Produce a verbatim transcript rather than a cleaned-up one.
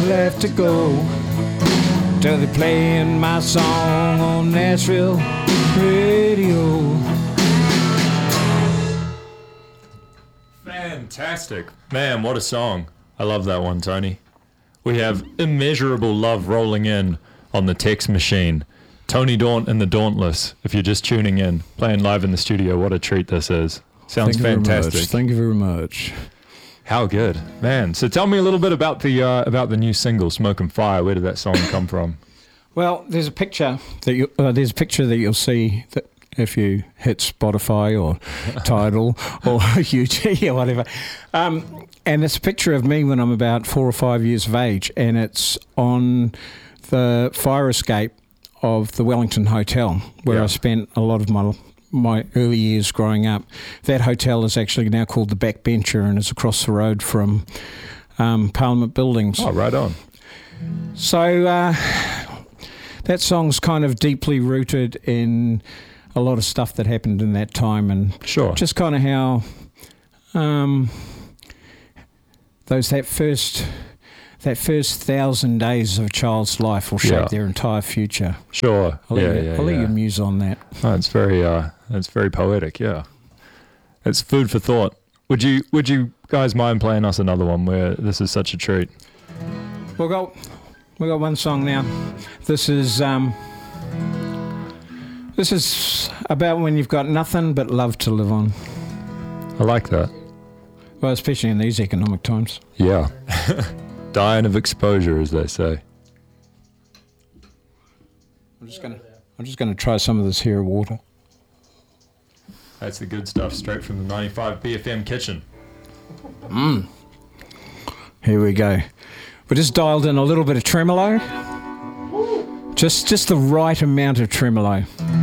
left to go till they're playing my song on Nashville radio. Fantastic. Man, what a song. I love that one, Tony. We have immeasurable love rolling in on the text machine. Tony Daunt and the Dauntless, if you're just tuning in, playing live in the studio, what a treat this is. Sounds Thank fantastic. You Thank you very much. How good. Man, so tell me a little bit about the uh, about the new single, Smoke and Fire. Where did that song come from? Well, there's a picture that you uh, there's a picture that you'll see that if you hit Spotify or Tidal or YouTube or whatever. Um, and it's a picture of me when I'm about four or five years of age, and it's on the fire escape of the Wellington Hotel, where yeah. I spent a lot of my my early years growing up. That hotel is actually now called the Backbencher, and is across the road from um, Parliament Buildings. Oh, right on. So uh, that song's kind of deeply rooted in a lot of stuff that happened in that time, and sure. just kind of how um, those that first that first thousand days of a child's life will shape yeah. their entire future. Sure. I'll, yeah, let, you, yeah, I'll yeah. let you muse on that. Oh, it's very, uh, it's very poetic. Yeah, it's food for thought. Would you, would you guys mind playing us another one where this is such a treat? We'll go. We got one song now. This is um, this is about when you've got nothing but love to live on. I like that. Well, especially in these economic times. Yeah. Dying of exposure, as they say. I'm just gonna I'm just gonna try some of this here water. That's the good stuff, straight from the ninety-five B F M kitchen. Mmm. Here we go. We just dialed in a little bit of tremolo. Just just the right amount of tremolo.